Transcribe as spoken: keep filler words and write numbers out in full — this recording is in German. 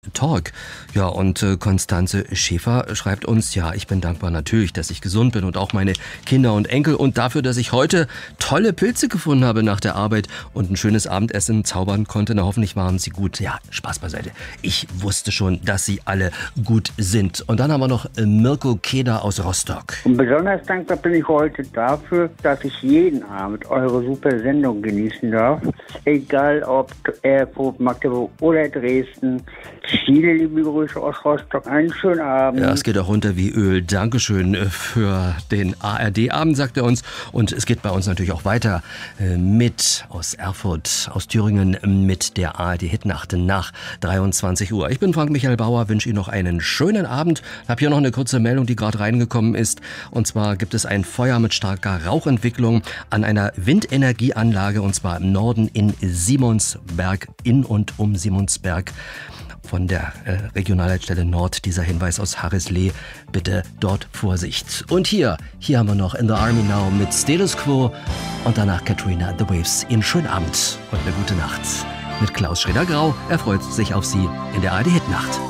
Talk. Ja, und äh, Konstanze Schäfer schreibt uns, ja, ich bin dankbar natürlich, dass ich gesund bin und auch meine Kinder und Enkel und dafür, dass ich heute tolle Pilze gefunden habe nach der Arbeit und ein schönes Abendessen zaubern konnte. Na, hoffentlich waren sie gut. Ja, Spaß beiseite. Ich wusste schon, dass sie alle gut sind. Und dann haben wir noch äh, Mirko Keder aus Rostock. Und besonders dankbar bin ich heute dafür, dass ich jeden Abend eure super Sendung genießen darf. Egal ob Erfurt, Magdeburg oder Dresden. Viele liebe Grüße aus Rostock. Einen schönen Abend. Ja, es geht auch runter wie Öl. Dankeschön für den A R D-Abend, sagt er uns. Und es geht bei uns natürlich auch weiter mit aus Erfurt, aus Thüringen, mit der A R D-Hitnacht nach dreiundzwanzig Uhr. Ich bin Frank-Michael Bauer, wünsche Ihnen noch einen schönen Abend. Ich habe hier noch eine kurze Meldung, die gerade reingekommen ist. Und zwar gibt es ein Feuer mit starker Rauchentwicklung an einer Windenergieanlage, und zwar im Norden in Simonsberg, in und um Simonsberg. Von der äh, Regionalleitstelle Nord dieser Hinweis aus Harrislee. Bitte dort Vorsicht. Und hier, hier haben wir noch In the Army Now mit Status Quo und danach Katrina The Waves. Ihnen schönen Abend und eine gute Nacht mit Klaus Schröder-Grau. Er freut sich auf Sie in der A R D Hitnacht.